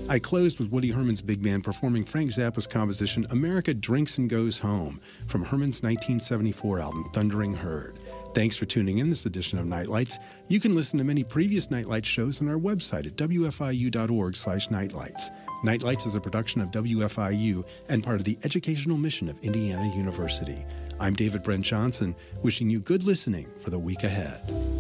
I closed with Woody Herman's big band performing Frank Zappa's composition America Drinks and Goes Home from Herman's 1974 album Thundering Herd. Thanks for tuning in this edition of Nightlights. You can listen to many previous Nightlights shows on our website at wfiu.org/nightlights. Nightlights is a production of WFIU and part of the educational mission of Indiana University. I'm David Brent Johnson, wishing you good listening for the week ahead.